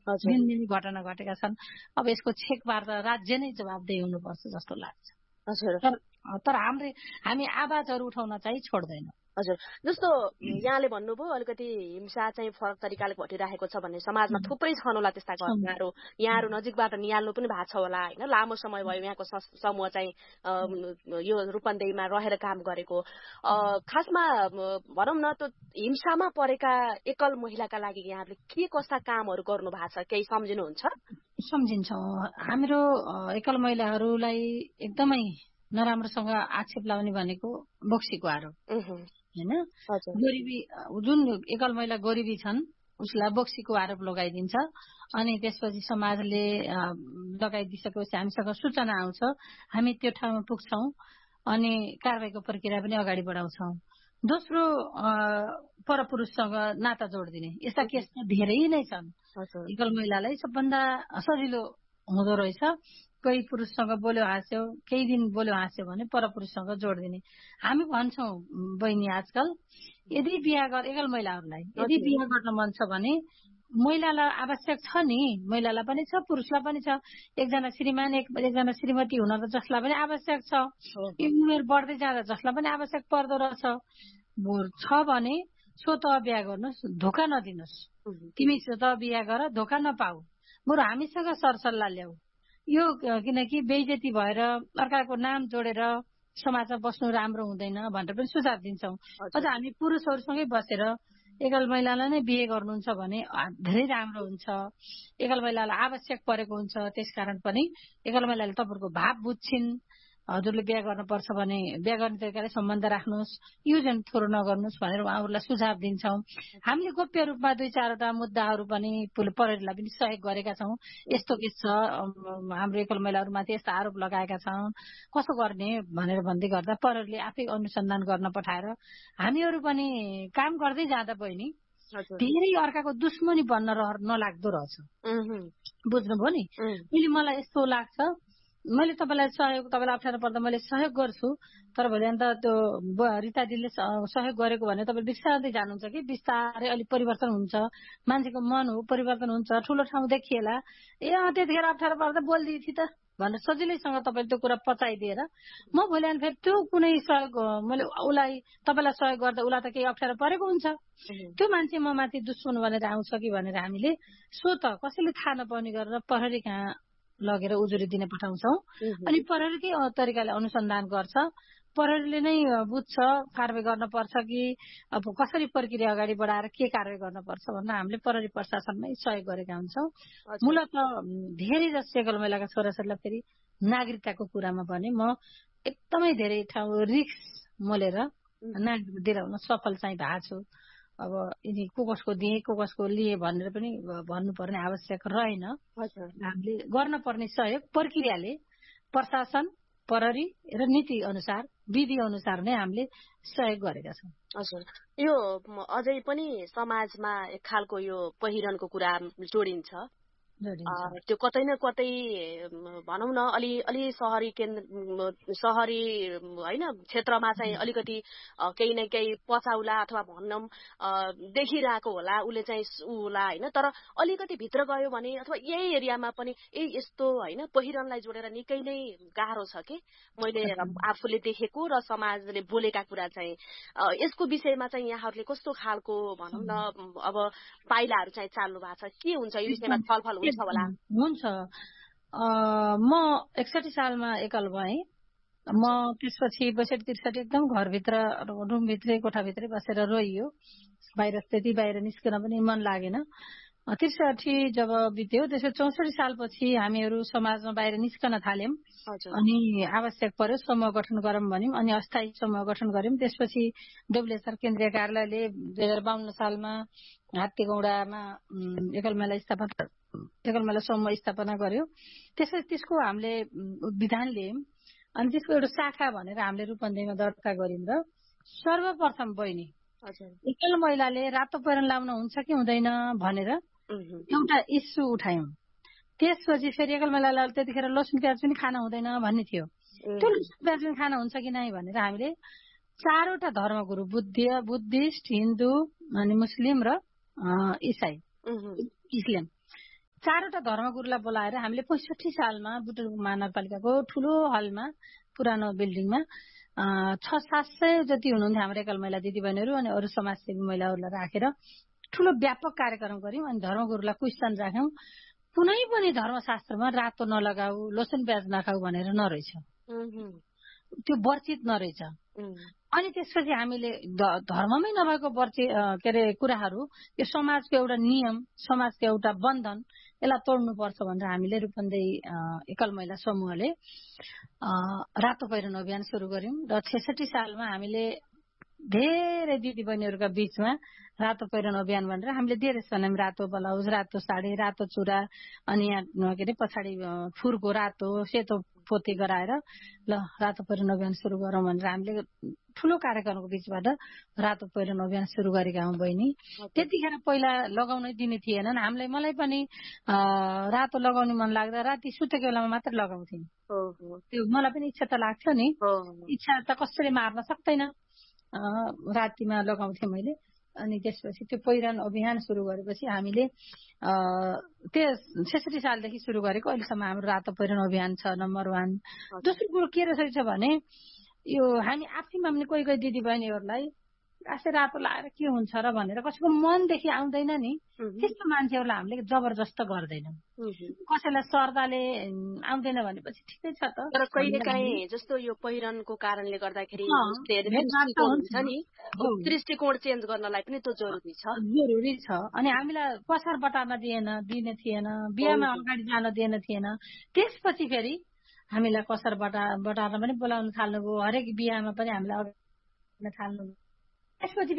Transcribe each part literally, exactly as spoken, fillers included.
दिनदिनै घटना घटेका छन्। अब यसको छेकबार त राज्य नै जवाबदेही हुनुपर्छ जस्तो लाग्छ। हजुर तर तर हाम्रो हामी आवाजहरू उठाउन चाहिँ छोड्दैनौँ। हजुर, जस्तो यहाँले भन्नुभयो अलिकति हिंसा चाहिँ फरक तरिकाले घटिरहेको छ भन्ने समाजमा थुप्रै छन् होला त्यस्ता घटनाहरू। यहाँहरू नजिकबाट निहाल्नु पनि भएको छ होला होइन, लामो समय भयो यहाँको समूह चाहिँ यो रूपन्देहीमा रहेर काम गरेको। खासमा भनौँ न त हिंसामा परेका एकल महिलाका लागि यहाँहरूले के कस्ता कामहरू गर्नु भएको छ, केही सम्झिनुहुन्छ? सम्झिन्छौँ। हाम्रो एकल महिलाहरूलाई एकदमै नराम्रोसँग आक्षेप लाउने भनेको बोक्सीको आरोप होइन। गरिबी जुन एकल महिला गरिबी छन् उसलाई बोक्सीको आरोप लगाइदिन्छ। अनि त्यसपछि समाजले लगाइदिइसकेपछि हामीसँग सूचना आउँछ, हामी त्यो ठाउँमा पुग्छौँ अनि कारबाहीको प्रक्रिया पनि अगाडि बढाउँछौँ। दोस्रो, परपुरुषसँग नाता जोडिदिने यस्ता केस त धेरै नै छन्। एकल महिलालाई सबभन्दा सजिलो हुँदो रहेछ, कोही पुरुषसँग बोल्यो हाँस्यो, केही दिन बोल्यो हाँस्यो भने परपुरुषसँग जोडिदिने। हामी भन्छौँ बहिनी आजकल यदि बिहा गर एकल महिलाहरूलाई यदि बिहा गर्न मन छ भने महिलालाई आवश्यक छ नि, महिलालाई पनि छ पुरुषलाई पनि छ। एकजना श्रीमान एक एकजना श्रीमती हुन त जसलाई पनि आवश्यक छ, यो उमेर बढ्दै जाँदा जसलाई पनि आवश्यक पर्दो रहेछ छ भने स्वत बिहा गर्नुहोस्, धोका नदिनुहोस्। तिमी स्वत बिहा गर, धोका नपाऊ, बरु हामीसँग सरसल्लाह ल्याऊ। यो किनकि बेइज्जती भएर अर्काको नाम जोडेर समाजमा बस्नु राम्रो हुँदैन भनेर पनि सुझाव दिन्छौँ। अझ हामी पुरुषहरूसँगै बसेर एकल महिलालाई नै बिहे गर्नुहुन्छ भने धेरै राम्रो हुन्छ। एकल महिलालाई आवश्यक परेको हुन्छ, त्यसकारण पनि एकल महिलाले तपाईँहरूको भाव बुझ्छिन्। हजुरले बिहा गर्नुपर्छ भने बिहा गर्ने तरिकाले सम्बन्ध राख्नुहोस्, युज एन्ड थ्रो नगर्नुहोस् भनेर उहाँहरूलाई सुझाव दिन्छौँ। हामीले गोप्य रूपमा दुई चारवटा मुद्दाहरू पनि प्रहरीलाई पनि सहयोग गरेका छौँ। यस्तो के छ, हाम्रो एकल महिलाहरूमाथि यस्ता आरोप लगाएका छन्, कसो गर्ने भनेर भन्दै गर्दा प्रहरीले आफै अनुसन्धान गर्न पठाएर हामीहरू पनि काम गर्दै जाँदा बहिनी धेरै अर्काको दुश्मनी बन्न नलाग्दो रहेछ। बुझ्नुभयो नि? अहिले मलाई यस्तो लाग्छ, मैले तपाईँलाई सहयोग तपाईँलाई अप्ठ्यारो पर्दा मैले सहयोग गर्छु, तर भोलि अन्त त्यो रिता दिदीले सहयोग गरेको भने तपाईँ बिस्तारै जानुहुन्छ कि बिस्तारै अलिक परिवर्तन हुन्छ। मान्छेको मन हो, परिवर्तन हुन्छ। ठुलो ठाउँ देखिएला ए त्यतिखेर अप्ठ्यारो पर्दा बोलिदिए थिए त भनेर सजिलैसँग तपाईँले त्यो कुरा पचाइदिएर म भोलि अनि फेरि त्यो कुनै सहयोग मैले उसलाई तपाईँलाई सहयोग गर्दा उसलाई त केही अप्ठ्यारो परेको हुन्छ, त्यो मान्छे म माथि दुश्मन भनेर आउँछ कि भनेर हामीले सो त कसैले थाहा नपाउने गरेर प्रहरी कहाँ लगेर उजुरी दिन पठाउँछौँ। अनि प्रहरीकै तरिकाले अनुसन्धान गर्छ, प्रहरीले नै बुझ्छ कारवाही गर्न पर्छ कि अब कसरी प्रक्रिया अगाडि बढाएर के कारवाही गर्न पर्छ भनेर हामीले प्रहरी प्रशासनमै सहयोग गरेका हुन्छौँ। मूलत धेरै जस्तो एकल महिलाका छोराछोरीलाई फेरि नागरिकताको कुरामा भने म एकदमै धेरै ठाउँ रिक्स मोलेर नागरिक दिलाउन सफल चाहिँ भएको छु। अब यिनी को कसको दिए को कसको लिए भनेर पनि भन्नुपर्ने आवश्यक रहेन। हामीले गर्न पर्ने सहयोग प्रक्रियाले प्रशासन, प्रहरी र नीति अनुसार विधि अनुसार नै हामीले सहयोग गरेका छौँ। हजुर, यो अझै पनि समाजमा एक खालको यो पहिरनको कुरा जोडिन्छ, त्यो कतै न कतै भनौँ न अलि अलि सहरी केन्द्र सहरी होइन क्षेत्रमा चाहिँ अलिकति केही न केही पचाउला अथवा भनौँ देखिरहेको होला उसले चाहिँ उला होइन, तर अलिकति भित्र गयो भने अथवा यही एरियामा पनि ए यस्तो होइन पहिरनलाई जोडेर निकै नै गाह्रो छ कि मैले आफूले देखेको र समाजले बोलेका कुरा चाहिँ यसको विषयमा चाहिँ यहाँहरूले कस्तो खालको भनौँ न अब पाइलाहरू चाहिँ चाल्नु भएको छ, के हुन्छ यो विषयमा छलफल हुन्छ होला? हुन्छ। म एकसठी सालमा एकल भएँ। म त्यसपछि बैसठी त्रिसठी एकदम घरभित्र रुमभित्रै कोठाभित्रै बसेर रोइयो, बाहिर त्यति बाहिर निस्कन पनि मन लागेन। त्रिसठी जब बित्यो त्यसो चौसठी सालपछि हामीहरू समाजमा बाहिर निस्कन थाल्यौँ। अनि आवश्यक पर्यो समूह गठन गरौँ भन्यौँ, अनि अस्थायी समूह गठन गर्यौँ। त्यसपछि डब्लुएचआर केन्द्रीय कार्यालयले दुई हजार बाहन्न सालमा हात्तीगौडामा एकल महिला स्थापना एकल महिला समूह स्थापना गर्यो। त्यसपछि त्यसको हामीले विधान लियौँ, अनि त्यसको एउटा शाखा भनेर हामीले रूपन्देहीमा दर्ता गर्यौँ। र सर्वप्रथम बहिनी एकल महिलाले रातो पहिरन लाउन हुन्छ कि हुँदैन भनेर एउटा इस्यु उठायौँ। त्यसपछि फेरि एकल महिलालाई त्यतिखेर लसुन प्याज पनि खान हुँदैन भन्ने थियो, त्यो लसुन प्याज पनि खान हुन्छ कि नै भनेर हामीले चारवटा धर्मगुरु बुद्ध बुद्धिस्ट हिन्दू अनि मुस्लिम र इसाई इस्लाम चारवटा धर्मगुरुलाई बोलाएर हामीले पैँसठी सालमा बुटुल महानगरपालिकाको ठुलो हलमा पुरानो बिल्डिङमा छ सात सय जति हुनुहुन्थ्यो हाम्रो एकल महिला दिदीबहिनीहरू अनि अरू समाजसेवी महिलाहरूलाई राखेर ठुलो व्यापक कार्यक्रम गर्यौं अनि धर्मगुरुलाई क्वेसन राख्यौं कुनै पनि धर्मशास्त्रमा रातो नलगाऊ लोसन प्याज नखाऊ भनेर नरहेछ त्यो वर्चित नरहेछ अनि त्यसपछि हामीले धर्ममै नभएको वर्चित के अरे कुराहरू यो समाजको एउटा नियम समाजको एउटा बन्धन यसलाई तोड्नुपर्छ भनेर हामीले रूपन्देही एकल महिला समूहले रातो पहिरन अभियान सुरु गर्यौं र छेसठी सालमा हामीले धेरै दिदीबहिनीहरूका बीचमा रातो पहिरन अभियान भनेर हामीले धेरै छन् रातो ब्लाउज रातो साडी रातो चुरा अनि यहाँ के अरे पछाडि फुरको रातो सेतो पोते गराएर ल रातो पहिरन अभियान सुरु गरौँ भनेर हामीले ठुलो कार्यक्रमको बीचबाट रातो पहिरन अभियान सुरु गरेका हौं बहिनी। त्यतिखेर पहिला लगाउनै दिने थिएनन् हामीलाई मलाई पनि रातो लगाउने मन लाग्दा राति सुतेको बेलामा मात्र लगाउँथे त्यो मलाई पनि इच्छा त लाग्छ नि इच्छा त कसैले मार्न सक्दैन रातिमा लगाउँथे मैले अनि त्यसपछि त्यो पहिरन अभियान सुरु गरेपछि हामीले त्यो छेसठी सालदेखि सुरु गरेको अहिलेसम्म हाम्रो रातो पहिरन अभियान छ नम्बर वान। दोस्रो कुरो के रहेछ भने यो हामी आफैमा पनि कोही कोही दिदी बहिनीहरूलाई आशै रातो लाएर के हुन्छ र भनेर कसैको मनदेखि आउँदैन नि त्यस्तो मान्छेहरूलाई हामीले जबरजस्त गर्दैनौँ कसैलाई सर्दाले आउँदैन भनेपछि ठिकै छ त तर कहिले काहीँ जस्तो यो पहिरनको कारणले गर्दाखेरि हुन्छ नि दृष्टिकोण चेन्ज गर्नलाई पनि त्यो जरुरी छ जरुरी छ अनि हामीलाई पसार बटार्न दिएन दिने थिएन बिहामा अगाडि जान दिएन थिएन त्यसपछि फेरि हामीलाई कसर बटा बटार्न पनि बोलाउन थाल्नुभयो हरेक बिहामा पनि हामीलाई अगाडि थाल्नु त्यसपछि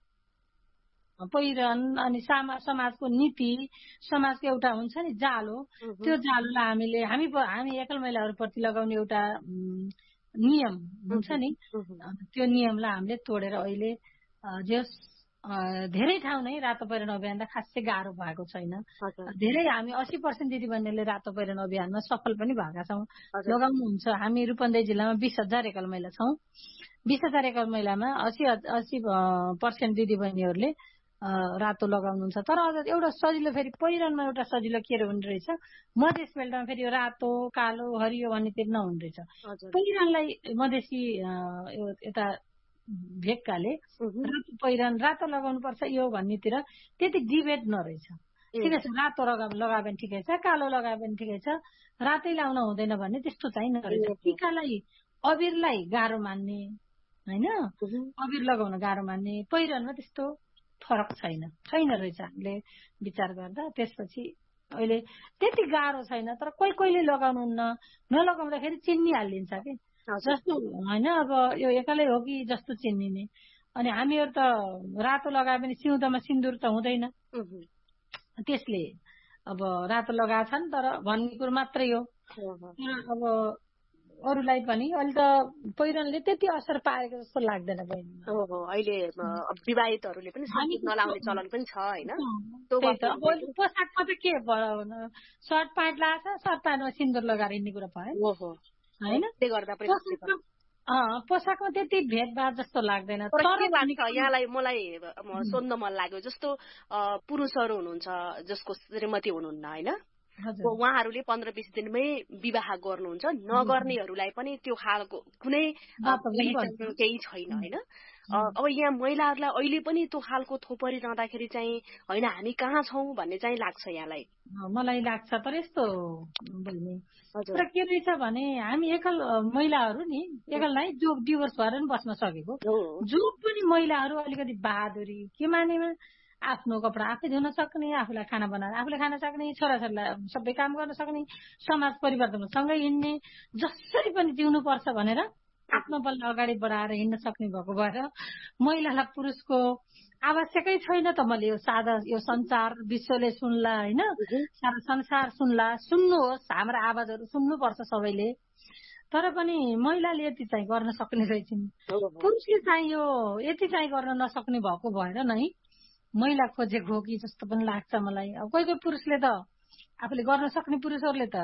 पहिरन अनि समाजको नीति समाजको एउटा हुन्छ नि जालो त्यो जालोलाई हामीले हामी हामी एकल महिलाहरूप्रति लगाउने एउटा नियम हुन्छ नि त्यो नियमलाई हामीले तोडेर अहिले जस धेरै ठाउँ नै रातो पहिरन अभियानलाई खासै गाह्रो भएको छैन धेरै हामी अस्सी पर्सेन्ट दिदीबहिनीले रातो पहिरन अभियानमा सफल पनि भएका छौँ लगाउनुहुन्छ हामी रूपन्देही जिल्लामा बीस हजार एकल महिला छौँ बीस हजार एकल महिलामा अस्सी अस्सी पर्सेन्ट दिदीबहिनीहरूले रातो लगाउनुहुन्छ तर अझ एउटा सजिलो फेरि पहिरनमा एउटा सजिलो के हुने रहेछ मधेस बेल्टमा फेरि यो रातो कालो हरियो भन्नेतिर नहुने रहेछ पहिरनलाई मधेसी यता भेगकाले रातो पहिरन रातो लगाउनु पर्छ यो भन्नेतिर त्यति डिबेट नरहेछ ठिकै छ रातो लगायो भने ठिकै छ कालो लगायो भने ठिकै छ रातै लाउन हुँदैन भन्ने त्यस्तो चाहिँ नरहेछ टिकालाई अबिरलाई गाह्रो मान्ने होइन अबिर लगाउन गाह्रो मान्ने पहिरनमा त्यस्तो फरक छैन छैन रहेछ हामीले विचार गर्दा त्यसपछि अहिले त्यति गाह्रो छैन तर कोही कोहीले लगाउनुहुन्न नलगाउँदाखेरि चिन्नी हालिदिन्छ कि जस्तो होइन अब यो एक्लै हो कि जस्तो चिन्निने अनि हामीहरू त रातो लगायो भने सिउँदोमा सिन्दुर त हुँदैन त्यसले अब रातो लगाएछन् तर भन्ने कुरो मात्रै हो अब अरूलाई पनि अहिले त पहिरनले त्यति असर पाएको जस्तो लाग्दैन बहिनी अहिले विवाहितहरूले पनि नलाउने चलन पनि छ होइन पोसाकमा त के सर्ट प्यान्ट लगाएको छ सर्ट प्यान्टमा सिन्दुर लगाएर हिँड्ने कुरा भयो होइन पोसाकमा त्यति भेदभाव जस्तो लाग्दैन यहाँलाई मलाई सोध्न मन लाग्यो जस्तो पुरुषहरू हुनुहुन्छ जसको श्रीमती हुनुहुन्न होइन उहाँहरूले पन्ध्र बिस दिनमै विवाह गर्नुहुन्छ नगर्नेहरूलाई पनि त्यो खालको कुनै केही छैन होइन अब यहाँ महिलाहरूलाई अहिले पनि त्यो खालको थोपरी रहँदाखेरि चाहिँ होइन हामी कहाँ छौँ भन्ने चाहिँ लाग्छ यहाँलाई मलाई लाग्छ तर यस्तो बहिनी तर के रहेछ भने हामी एकल महिलाहरू नि एकल नै जो डिभोर्स भएर पनि बस्न सकेको जो पनि महिलाहरू अलिकति बहादुरी के मानेमा आफ्नो कपडा आफै धुन सक्ने आफूलाई खाना बनाएर आफूले खान सक्ने छोराछोरीलाई सबै काम गर्न सक्ने समाज परिवर्तनमा सँगै हिँड्ने जसरी पनि जिउनु पर्छ भनेर आफ्नो बललाई अगाडि बढाएर हिँड्न सक्ने भएको भएर महिलालाई पुरुषको आवश्यकै छैन त मैले यो सादा यो संसार विश्वले सुन्ला होइन सारा संसार सुन्ला सुन्नुहोस् हाम्रो आवाजहरू सुन्नुपर्छ सबैले तर पनि महिलाले यति चाहिँ गर्न सक्ने रहेछन् पुरुषले चाहिँ यो यति चाहिँ गर्न नसक्ने भएको भएर नै महिला खोजेको हो कि जस्तो पनि लाग्छ मलाई अब कोही कोही पुरुषले त आफूले गर्न सक्ने पुरुषहरूले त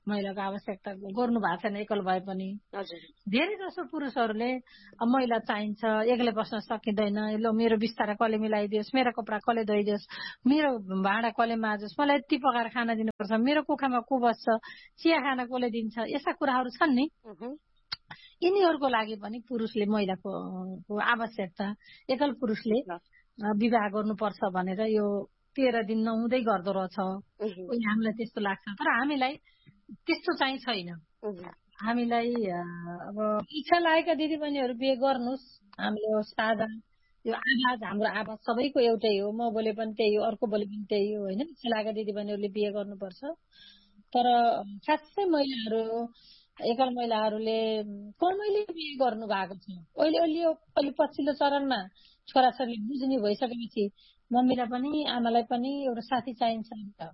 महिलाको आवश्यकता गर्नु भएको छैन एकल भए पनि। धेरै जसो पुरुषहरूले महिला चाहिन्छ, एक्लै बस्न सकिँदैन, ल मेरो बिस्तारा कसले मिलाइदियोस्, मेरो कपडा कसले धोइदियोस्, मेरो भाँडा कसले माझोस्, मलाई यति पकाएर खाना दिनुपर्छ, मेरो कुखामा को बस्छ, चिया खाना कसले दिन्छ, यस्ता कुराहरू छन् नि। यिनीहरूको लागि पनि पुरुषले महिलाको आवश्यकता, एकल पुरुषले विवाह गर्नुपर्छ भनेर यो तेह्र दिन नहुँदै गर्दो रहेछ। हामीलाई त्यस्तो लाग्छ, तर हामीलाई त्यस्तो चाहिँ छैन। हामीलाई अब इच्छा लागेका दिदीबहिनीहरू बिहे गर्नुहोस्, हामीले साझा यो आवाज, हाम्रो आवाज सबैको एउटै हो, म बोले पनि त्यही हो, अर्को बोले पनि त्यही हो होइन। इच्छा लागेका दिदीबहिनीहरूले बिहे गर्नुपर्छ। तर खासै महिलाहरू, एकल महिलाहरूले कमैले बिहे गर्नु भएको छ। अहिले अहिले अहिले पछिल्लो चरणमा छोराछोरीले बुझ्ने भइसकेपछि मम्मीलाई पनि आमालाई पनि एउटा साथी चाहिन्छ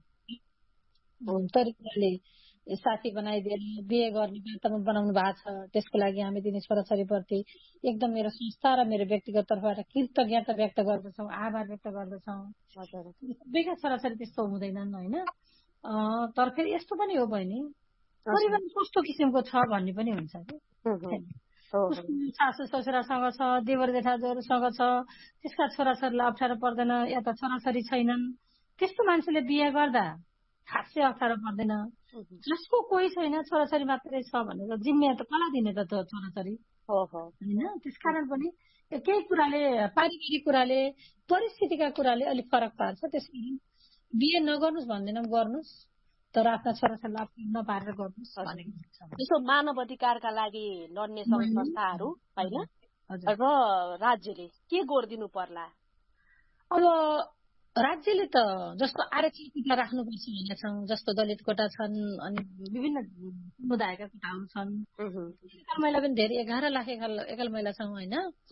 तरिकाले साथी बनाइदिएर बिहे गर्ने वातावरण बनाउनु भएको छ। त्यसको लागि हामी दिने छोराछोरीप्रति एकदम मेरो संस्था र मेरो व्यक्तिगत तर्फबाट कृतज्ञता व्यक्त गर्दछौँ, आभार व्यक्त गर्दछौँ। सबैका छोराछोरी त्यस्तो हुँदैनन् होइन। तर फेरि यस्तो पनि हो बहिनी, परिवार कस्तो किसिमको छ भन्ने पनि हुन्छ कि। सासु ससुरासँग छ, देवर जेठाजहरूसँग छ, त्यसका छोराछोरीलाई अप्ठ्यारो पर्दैन, या त छोराछोरी छैनन्, त्यस्तो मान्छेले बिहे गर्दा खासै अप्ठ्यारो पर्दैन। जसको कोही छैन, छोराछोरी मात्रै छ भनेर जिम्मेवारी त कसलाई दिने त छोराछोरी होइन। त्यसकारण पनि केही कुराले, पारिवारिक कुराले, परिस्थितिका कुराले अलिक फरक पार्छ। त्यसकारण बिहे नगर्नुहोस् भन्दैनौँ, गर्नुहोस्, तर आफ्ना छोराछोरीलाई नपारेर गर्नुहोस् भनेको छ। जस्तो मानव अधिकारका लागि लड्ने संस्थाहरू होइन र राज्यले के गरिदिनु पर्ला? अब राज्यले त जस्तो आरक्षण कोटा राख्नुपर्छ भनेका छौँ, जस्तो दलित कोटा छन्, अनि विभिन्न समुदायका कोटाहरू छन्। एकल महिला पनि धेरै, एघार लाख एकल महिला छौँ होइन।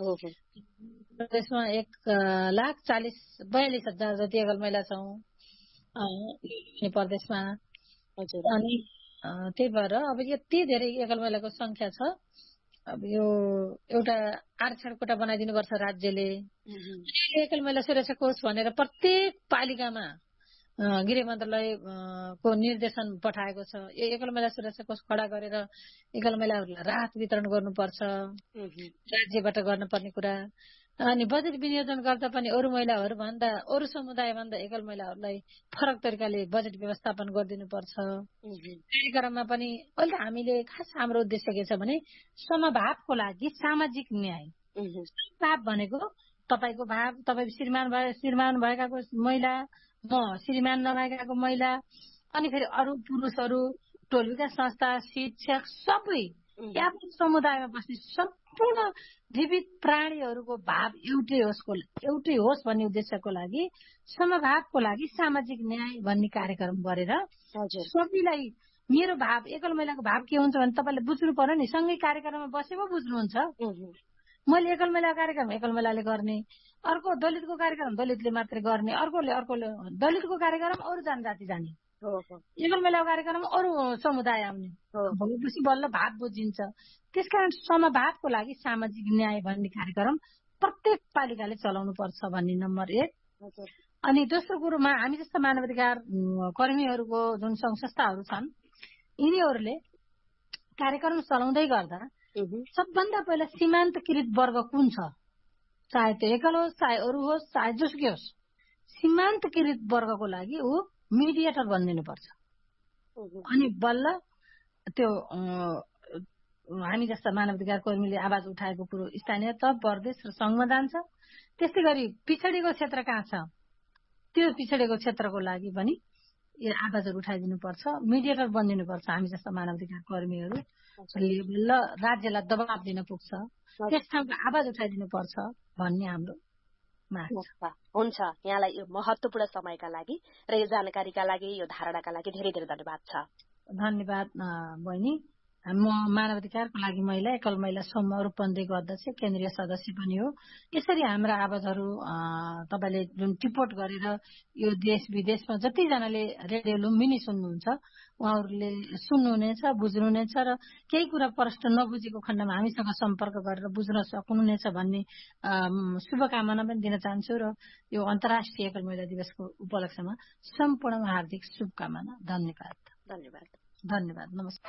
त्यसमा एक लाख चालिस बयालिस हजार जति एकल महिला छौँ प्रदेशमा। अनि त्यही भएर अब यति धेरै एकल महिलाको संख्या छ। अब यो एउटा आरक्षण कोटा बनाइदिनु पर्छ राज्यले। एकल महिला सुरक्षा कोष भनेर प्रत्येक पालिकामा गृह मन्त्रालयको निर्देशन पठाएको छ। यो एकल महिला सुरक्षा कोष खडा गरेर एकल महिलाहरूलाई राहत वितरण गर्नुपर्छ, राज्यबाट गर्नुपर्ने कुरा। अनि बजेट विनियोजन गर्दा पनि अरू महिलाहरू भन्दा, अरू समुदाय भन्दा एकल महिलाहरूलाई फरक तरिकाले बजेट व्यवस्थापन गरिदिनुपर्छ। कार्यक्रममा पनि अहिले हामीले खास हाम्रो उद्देश्य के छ भने समभावको लागि सामाजिक न्याय। भाव भनेको तपाईँको भाव, तपाईँ श्रीमान भए श्रीमान भएकाको महिला, म श्रीमान नभएकाको महिला, अनि फेरि अरू पुरुषहरू, टोल विकास संस्था, शिक्षक, सबै आफ्नो समुदायमा बस्ने सम्पूर्ण विविध प्राणीहरूको भाव एउटै होस् एउटै होस् भन्ने उद्देश्यको लागि समभावको लागि सामाजिक न्याय भन्ने कार्यक्रम गरेर सबैलाई मेरो भाव, एकल महिलाको भाव के हुन्छ भने तपाईँले बुझ्नु पर्यो नि। सँगै कार्यक्रममा बसे पो बुझ्नुहुन्छ। मैले एकल महिला कार्यक्रम एकल महिलाले गर्ने, अर्को दलितको कार्यक्रम दलितले मात्रै गर्ने, अर्कोले अर्कोले दलितको कार्यक्रम अरू जनजाति जाने, एकल महिलाको कार्यक्रम अरू समुदाय आउने, भएपछि बल्ल भाव बुझिन्छ। त्यसकारण समभावको लागि सामाजिक न्याय भन्ने कार्यक्रम प्रत्येक पालिकाले चलाउनु पर्छ भन्ने नम्बर एक। अनि दोस्रो कुरोमा हामी जस्ता मानवाधिकार कर्मीहरूको जुन सङ्घ संस्थाहरू छन्, यिनीहरूले कार्यक्रम चलाउँदै गर्दा सबभन्दा पहिला सीमान्तकृत वर्ग कुन छ, चाहे त्यो एकल होस्, चाहे अरू होस्, चाहे जोसुकै होस्, सीमान्तकृत वर्गको लागि ऊ मिडिएटर बनिदिनुपर्छ। अनि बल्ल त्यो हामी जस्ता मानवाधिकार कर्मीले आवाज उठाएको कुरो स्थानीय तह, प्रदेश र सङ्घमा जान्छ। त्यस्तै गरी पिछडिएको क्षेत्र कहाँ छ, त्यो पिछडिएको क्षेत्रको लागि पनि यो आवाजहरू उठाइदिनुपर्छ, मिडिएटर बनिदिनुपर्छ। हामी जस्ता मानवाधिकार कर्मीहरू ल राज्यलाई दबाब दिन पुग्छ, त्यस ठाउँको आवाज उठाइदिनुपर्छ भन्ने हाम्रो माग छ। हुन्छ, यहाँलाई यो महत्त्वपूर्ण समयका लागि र यो जानकारीका लागि, यो धारणाका लागि धेरै धेरै धन्यवाद छ। धन्यवाद बहिनी। म मानवाधिकारको लागि महिला, एकल महिला समूह रूपन्देहीको अध्यक्ष, केन्द्रीय सदस्य पनि हो। यसरी हाम्रा आवाजहरू तपाईँले जुन टिपोट गरेर यो देश विदेशमा जतिजनाले रेडियो लुम्बिनी सुन्नुहुन्छ उहाँहरूले सुन्नुहुनेछ, बुझ्नुहुनेछ र केही कुरा प्रष्ट नबुझेको खण्डमा हामीसँग सम्पर्क गरेर बुझ्न सक्नुहुनेछ भन्ने शुभकामना पनि दिन चाहन्छु। र यो अन्तर्राष्ट्रिय एकल महिला दिवसको उपलक्ष्यमा सम्पूर्ण हार्दिक शुभकामना। धन्यवाद। धन्यवाद। धन्यवाद, नमस्कार।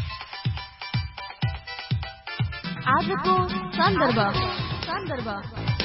आजको सन्दर्भ सन्दर्भ